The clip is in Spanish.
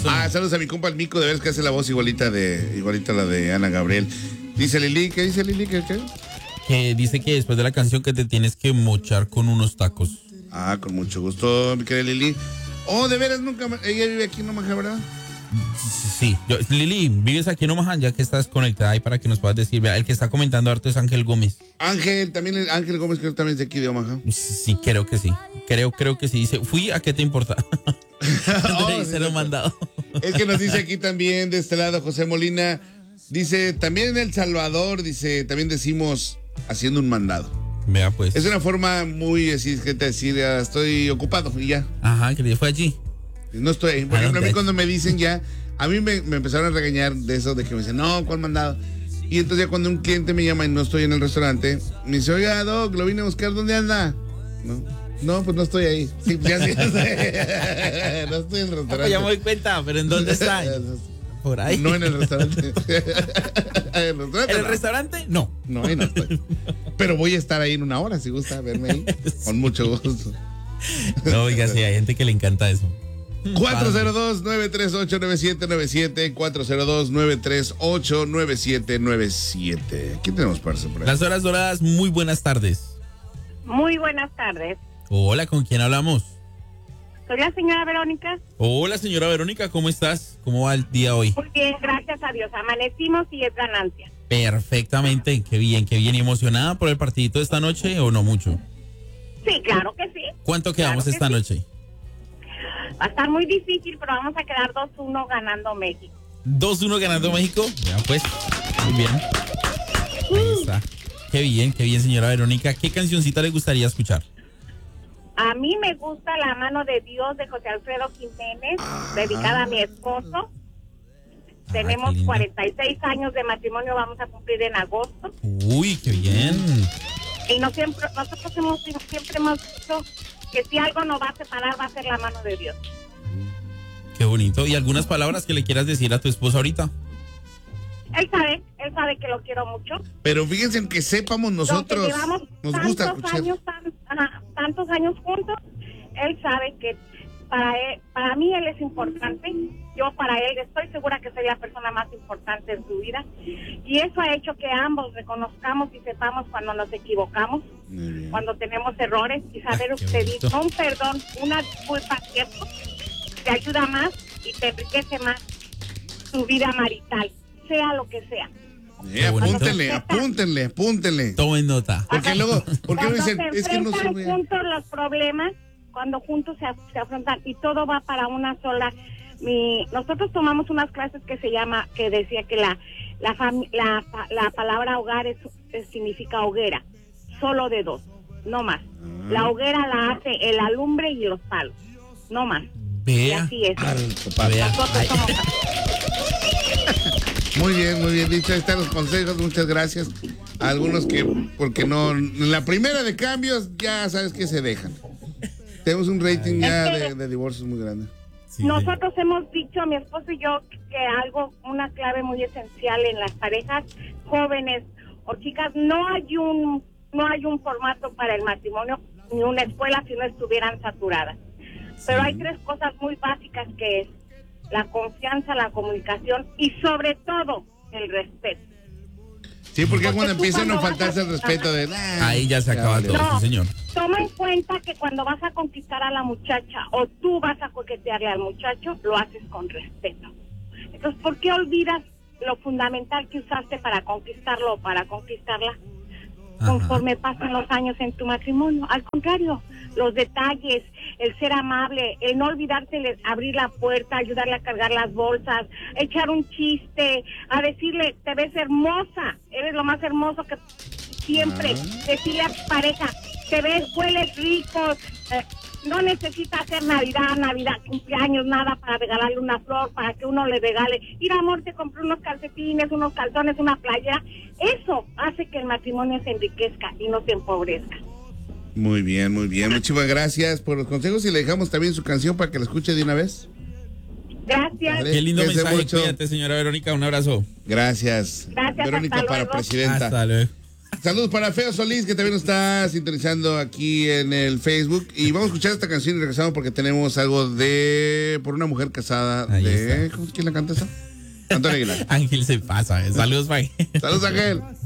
Eso. Saludos a mi compa el Mico, de veras que hace la voz igualita a la de Ana Gabriel. Dice Lili, ¿qué dice Lili? ¿Qué? Que dice que después de la canción que te tienes que mochar con unos tacos. Con mucho gusto, mi querida Lili. De veras ella vive aquí en Omaha, ¿verdad? Sí. Lili, vives aquí en Omaha, ya que estás conectada ahí para que nos puedas decir. Vea, el que está comentando harto es Ángel Gómez. Ángel Gómez, creo que también es de aquí de Omaha. Sí, creo que sí. Creo que sí. Dice, fui, ¿a qué te importa? Se lo he mandado. Es que nos dice aquí también, de este lado, José Molina. Dice, también en El Salvador, también decimos haciendo un mandado. Vea, pues. Es una forma muy así, gente, decir, estoy ocupado y ya. Ajá, que fue allí. No estoy. Por ejemplo, a mí cuando me dicen ya, a mí me empezaron a regañar de eso, de que me dicen, no, ¿cuál mandado? Y entonces ya cuando un cliente me llama y no estoy en el restaurante, me dice, oiga, Doc, lo vine a buscar, ¿dónde anda? No, pues no estoy ahí. Sí, ya no estoy en el restaurante. Ya me doy cuenta, pero ¿en dónde está? Por ahí. No en el restaurante. ¿En el restaurante? No. No, ahí no estoy. Pero voy a estar ahí en una hora, si gusta verme ahí. Con mucho gusto. No, oiga, sí, hay gente que le encanta eso. 402-938-9797. 402-938-9797. ¿Qué tenemos para sorpresa? Las horas doradas, muy buenas tardes. Muy buenas tardes. Hola, ¿con quién hablamos? Soy la señora Verónica. Hola, señora Verónica, ¿cómo estás? ¿Cómo va el día hoy? Muy bien, gracias a Dios. Amanecimos y es ganancia. Perfectamente, qué bien. ¿Y emocionada por el partidito de esta noche o no mucho? Sí, claro que sí. ¿Cuánto quedamos esta noche? Va a estar muy difícil, pero vamos a quedar 2-1 ganando México. 2-1 ganando México. Ya pues, muy bien. Ahí está. Qué bien, señora Verónica. ¿Qué cancioncita le gustaría escuchar? A mí me gusta La mano de Dios de José Alfredo Jiménez, dedicada a mi esposo. Tenemos 46 años de matrimonio, vamos a cumplir en agosto. Uy, qué bien. Y nosotros siempre hemos dicho que si algo nos va a separar va a ser la mano de Dios. Qué bonito. ¿Y algunas palabras que le quieras decir a tu esposa ahorita? Él sabe que lo quiero mucho. Pero fíjense, aunque sepamos nosotros, nos gusta escuchar. Tantos años juntos, él sabe que para mí él es importante. Yo para él estoy segura que soy la persona más importante en su vida. Y eso ha hecho que ambos reconozcamos y sepamos cuando nos equivocamos, cuando tenemos errores, y saber pedir un perdón, una disculpa a tiempo, te ayuda más y te enriquece más tu vida marital, sea lo que sea. Apúntenle. Tomen nota. Porque luego dicen, es que no se ve. Juntos los problemas, cuando juntos se afrontan y todo va para una sola. Nosotros tomamos unas clases que decía que la palabra hogar significa hoguera, solo de dos, no más. La hoguera la hace el alumbre y los palos, no más. Vea. Y así es. Muy bien dicho, ahí están los consejos, muchas gracias a algunos que, porque no, en la primera de cambios ya sabes que se dejan. Tenemos un rating ya de divorcios muy grande. Sí. Nosotros hemos dicho, mi esposo y yo, que una clave muy esencial en las parejas jóvenes o chicas, no hay un formato para el matrimonio ni una escuela si no estuvieran saturadas. Pero hay 3 cosas muy básicas, que es la confianza, la comunicación y sobre todo el respeto. Sí, porque cuando empiezan a faltarse el respeto de... ahí ya se acaba todo, sí, señor. Toma en cuenta que cuando vas a conquistar a la muchacha o tú vas a coquetearle al muchacho, lo haces con respeto. Entonces, ¿por qué olvidas lo fundamental que usaste para conquistarlo o para conquistarla? Conforme pasan los años en tu matrimonio. Al contrario, los detalles, el ser amable, el no olvidarte de abrir la puerta, ayudarle a cargar las bolsas, echar un chiste, a decirle, te ves hermosa, eres lo más hermoso que siempre. Decirle a tu pareja, te ves, hueles rico. No necesita hacer Navidad, cumpleaños, nada para regalarle una flor, para que uno le regale. Mira, amor, te compré unos calcetines, unos calzones, una playera. Eso hace que el matrimonio se enriquezca y no se empobrezca. Muy bien. Muchísimas gracias por los consejos y le dejamos también su canción para que la escuche de una vez. Gracias. Qué lindo mensaje. Cuídate, señora Verónica. Un abrazo. Gracias. Gracias. Verónica para presidenta. Hasta luego. Saludos para Feo Solís, que también nos está sintonizando aquí en el Facebook. Y vamos a escuchar esta canción y regresamos porque tenemos algo de Por una mujer casada. ¿Quién la canta esa? Antonio Aguilar. Ángel se pasa. Saludos, bye. Saludos, Ángel.